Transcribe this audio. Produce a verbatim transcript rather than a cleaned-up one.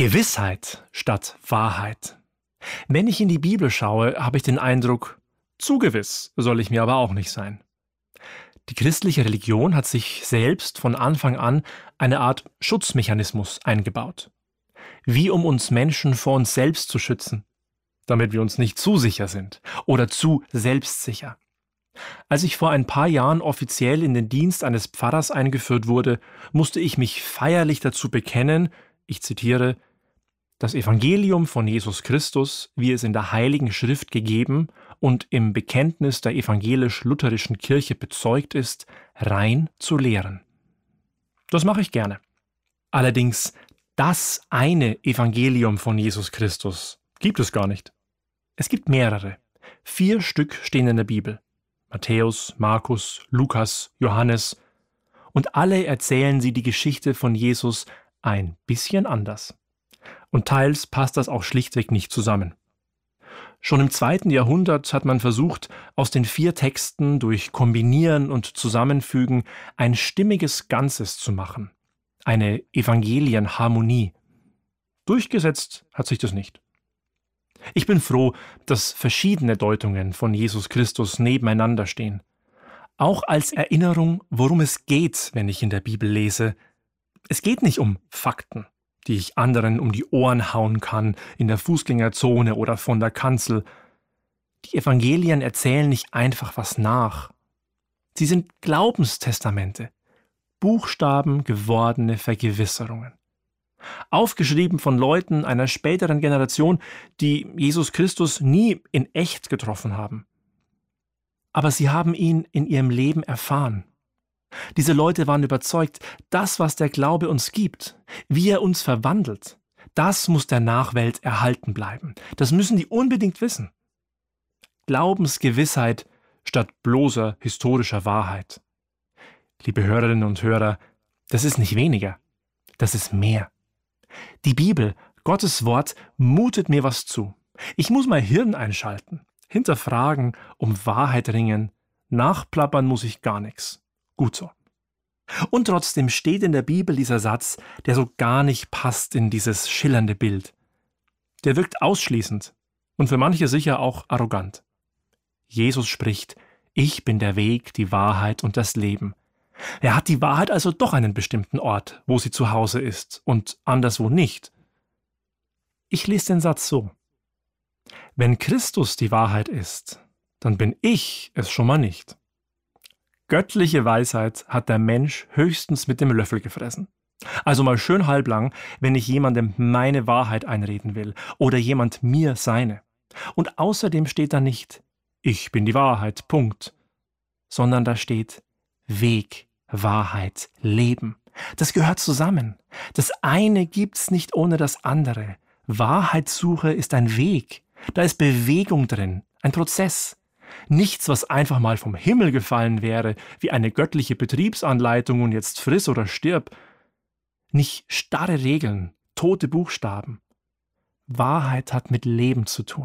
Gewissheit statt Wahrheit. Wenn ich in die Bibel schaue, habe ich den Eindruck, zu gewiss soll ich mir aber auch nicht sein. Die christliche Religion hat sich selbst von Anfang an eine Art Schutzmechanismus eingebaut. Wie um uns Menschen vor uns selbst zu schützen, damit wir uns nicht zu sicher sind oder zu selbstsicher. Als ich vor ein paar Jahren offiziell in den Dienst eines Pfarrers eingeführt wurde, musste ich mich feierlich dazu bekennen, ich zitiere, das Evangelium von Jesus Christus, wie es in der Heiligen Schrift gegeben und im Bekenntnis der evangelisch-lutherischen Kirche bezeugt ist, rein zu lehren. Das mache ich gerne. Allerdings, das eine Evangelium von Jesus Christus gibt es gar nicht. Es gibt mehrere. Vier Stück stehen in der Bibel. Matthäus, Markus, Lukas, Johannes. Und alle erzählen sie die Geschichte von Jesus ein bisschen anders. Und teils passt das auch schlichtweg nicht zusammen. Schon im zweiten Jahrhundert hat man versucht, aus den vier Texten durch Kombinieren und Zusammenfügen ein stimmiges Ganzes zu machen. Eine Evangelienharmonie. Durchgesetzt hat sich das nicht. Ich bin froh, dass verschiedene Deutungen von Jesus Christus nebeneinander stehen. Auch als Erinnerung, worum es geht, wenn ich in der Bibel lese. Es geht nicht um Fakten, die ich anderen um die Ohren hauen kann, in der Fußgängerzone oder von der Kanzel. Die Evangelien erzählen nicht einfach was nach. Sie sind Glaubenstestamente, Buchstaben gewordene Vergewisserungen. Aufgeschrieben von Leuten einer späteren Generation, die Jesus Christus nie in echt getroffen haben. Aber sie haben ihn in ihrem Leben erfahren. Diese Leute waren überzeugt, das, was der Glaube uns gibt, wie er uns verwandelt, das muss der Nachwelt erhalten bleiben. Das müssen die unbedingt wissen. Glaubensgewissheit statt bloßer historischer Wahrheit. Liebe Hörerinnen und Hörer, das ist nicht weniger, das ist mehr. Die Bibel, Gottes Wort, mutet mir was zu. Ich muss mein Hirn einschalten, hinterfragen, um Wahrheit ringen. Nachplappern muss ich gar nichts. Gut so. Und trotzdem steht in der Bibel dieser Satz, der so gar nicht passt in dieses schillernde Bild. Der wirkt ausschließend und für manche sicher auch arrogant. Jesus spricht, ich bin der Weg, die Wahrheit und das Leben. Er hat die Wahrheit also doch einen bestimmten Ort, wo sie zu Hause ist und anderswo nicht. Ich lese den Satz so. Wenn Christus die Wahrheit ist, dann bin ich es schon mal nicht. Göttliche Weisheit hat der Mensch höchstens mit dem Löffel gefressen. Also mal schön halblang, wenn ich jemandem meine Wahrheit einreden will oder jemand mir seine. Und außerdem steht da nicht, ich bin die Wahrheit, Punkt, sondern da steht Weg, Wahrheit, Leben. Das gehört zusammen. Das eine gibt's nicht ohne das andere. Wahrheitssuche ist ein Weg. Da ist Bewegung drin, ein Prozess. Nichts, was einfach mal vom Himmel gefallen wäre, wie eine göttliche Betriebsanleitung und jetzt friss oder stirb. Nicht starre Regeln, tote Buchstaben. Wahrheit hat mit Leben zu tun.